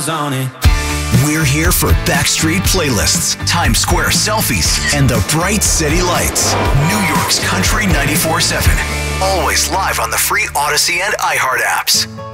on it. We're here for Backstreet playlists, Times Square selfies, and the bright city lights. New York's Country 94.7. Always live on the free Odyssey and iHeart apps.